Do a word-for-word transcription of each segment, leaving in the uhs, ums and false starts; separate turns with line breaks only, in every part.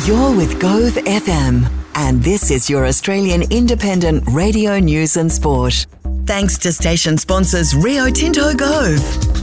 You're with Gove F M, and this is your Australian independent radio news and sport. Thanks to station sponsors Rio Tinto Gove.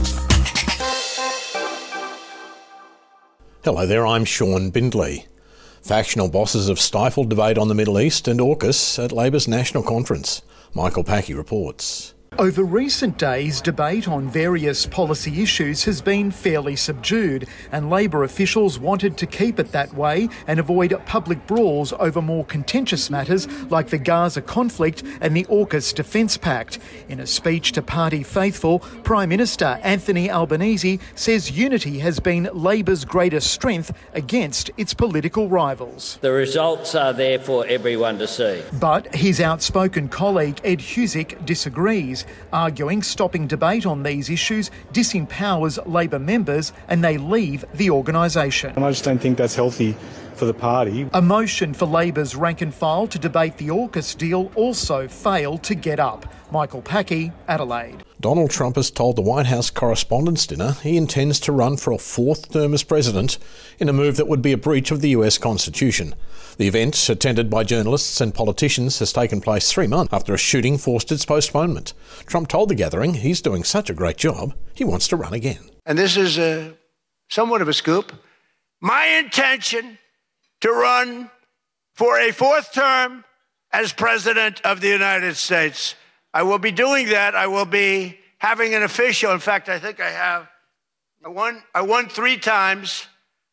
Hello there, I'm Sean Bindley. Factional bosses have stifled debate on the Middle East and AUKUS at Labor's National Conference. Michael Packey reports.
Over recent days, debate on various policy issues has been fairly subdued, and Labor officials wanted to keep it that way and avoid public brawls over more contentious matters like the Gaza conflict and the AUKUS Defence Pact. In a speech to party faithful, Prime Minister Anthony Albanese says unity has been Labor's greatest strength against its political rivals.
The results are there for everyone to see.
But his outspoken colleague Ed Husic disagrees, arguing stopping debate on these issues disempowers Labor members and they leave the organisation.
And I just don't think that's healthy for the party.
A motion for Labor's rank and file to debate the AUKUS deal also failed to get up. Michael Packey, Adelaide.
Donald Trump has told the White House Correspondents' Dinner he intends to run for a fourth term as president in a move that would be a breach of the U S Constitution. The event, attended by journalists and politicians, has taken place three months after a shooting forced its postponement. Trump told the gathering he's doing such a great job, he wants to run again.
And this is a, somewhat of a scoop. My intention to run for a fourth term as President of the United States. I will be doing that. I will be having an official. In fact, I think I have. I won, I won three times.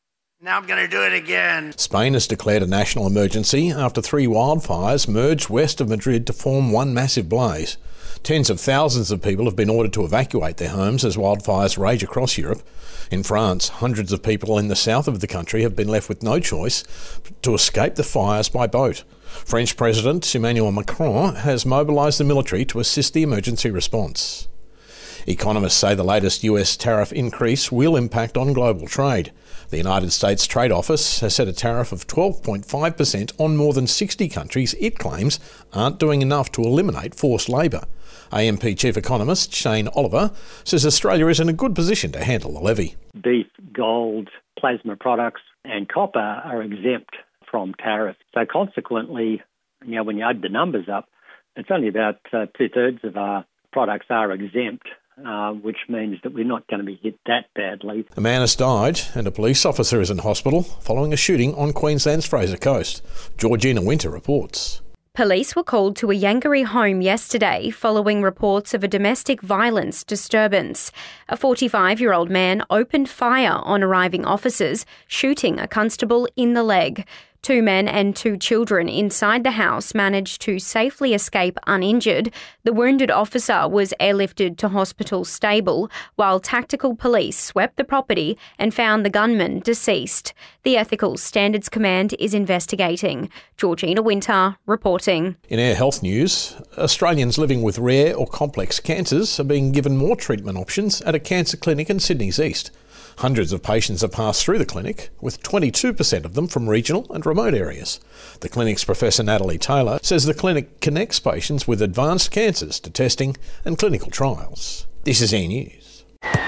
Now I'm going to do it again.
Spain has declared a national emergency after three wildfires merged west of Madrid to form one massive blaze. Tens of thousands of people have been ordered to evacuate their homes as wildfires rage across Europe. In France, hundreds of people in the south of the country have been left with no choice to escape the fires by boat. French President Emmanuel Macron has mobilised the military to assist the emergency response. Economists say the latest U S tariff increase will impact on global trade. The United States Trade Office has set a tariff of twelve point five percent on more than sixty countries it claims aren't doing enough to eliminate forced labour. A M P Chief Economist Shane Oliver says Australia is in a good position to handle the levy.
Beef, gold, plasma products and copper are exempt from tariffs. So consequently, you know, when you add the numbers up, it's only about uh, two-thirds of our products are exempt. Uh, which means that we're not going to be hit that badly.
A man has died and a police officer is in hospital following a shooting on Queensland's Fraser Coast. Georgina Winter reports.
Police were called to a Yangaree home yesterday following reports of a domestic violence disturbance. A forty-five-year-old man opened fire on arriving officers, shooting a constable in the leg. Two men and two children inside the house managed to safely escape uninjured. The wounded officer was airlifted to hospital stable, while tactical police swept the property and found the gunman deceased. The Ethical Standards Command is investigating. Georgina Winter reporting.
In Air Health news, Australians living with rare or complex cancers are being given more treatment options at a cancer clinic in Sydney's east. Hundreds of patients have passed through the clinic, with twenty-two percent of them from regional and remote areas. The clinic's Professor Natalie Taylor says the clinic connects patients with advanced cancers to testing and clinical trials. This is E News.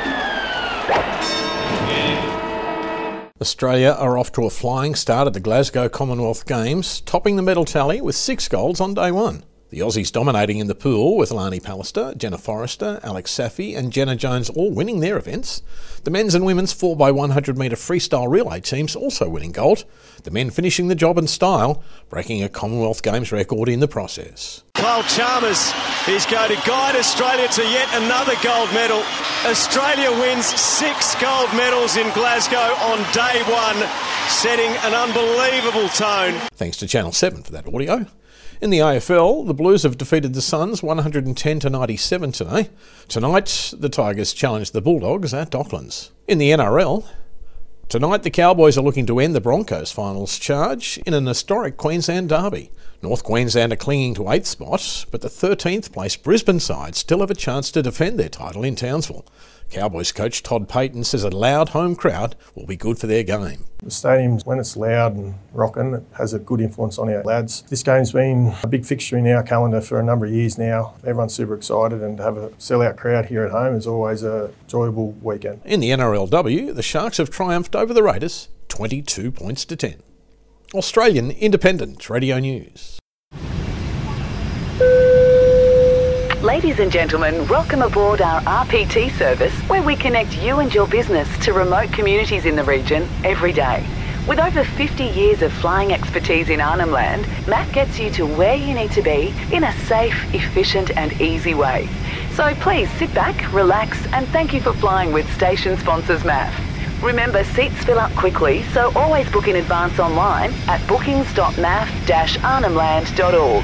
Australia are off to a flying start at the Glasgow Commonwealth Games, topping the medal tally with six golds on day one. The Aussies dominating in the pool with Lani Pallister, Jenna Forrester, Alex Saffy and Jenna Jones all winning their events. The men's and women's four by one hundred metre freestyle relay teams also winning gold. The men finishing the job in style, breaking a Commonwealth Games record in the process.
Cole Chalmers is going to guide Australia to yet another gold medal. Australia wins six gold medals in Glasgow on day one, setting an unbelievable tone.
Thanks to Channel seven for that audio. In the A F L, the Blues have defeated the Suns one hundred ten to ninety-seven today. Tonight, the Tigers challenge the Bulldogs at Docklands. In the N R L, tonight the Cowboys are looking to end the Broncos' finals charge in an historic Queensland derby. North Queensland are clinging to eighth spot, but the thirteenth place Brisbane side still have a chance to defend their title in Townsville. Cowboys coach Todd Payton says a loud home crowd will be good for their game.
The stadium, when it's loud and rocking, it has a good influence on our lads. This game's been a big fixture in our calendar for a number of years now. Everyone's super excited, and to have a sellout crowd here at home is always a enjoyable weekend.
In the N R L W, the Sharks have triumphed over the Raiders twenty-two points to ten. Australian Independent Radio News.
Ladies and gentlemen, welcome aboard our R P T service, where we connect you and your business to remote communities in the region every day. With over fifty years of flying expertise in Arnhem Land, M A F gets you to where you need to be in a safe, efficient and easy way. So please sit back, relax and thank you for flying with station sponsors M A F. Remember, seats fill up quickly, so always book in advance online at bookings dot m a f dash arnhem land dot org.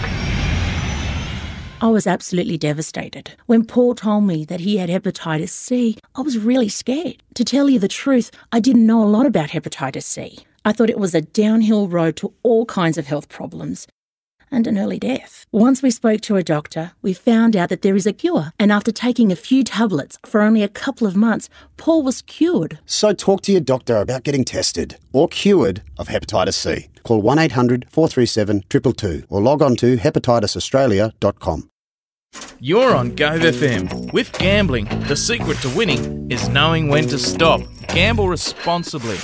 I was absolutely devastated. When Paul told me that he had hepatitis C, I was really scared. To tell you the truth, I didn't know a lot about hepatitis C. I thought it was a downhill road to all kinds of health problems and an early death. Once we spoke to a doctor, we found out that there is a cure, and after taking a few tablets for only a couple of months, Paul was cured.
So talk to your doctor about getting tested or cured of hepatitis C. Call one eight hundred four three seven two two two or log on to hepatitis australia dot com.
You're on Gove F M. With gambling, the secret to winning is knowing when to stop. Gamble responsibly.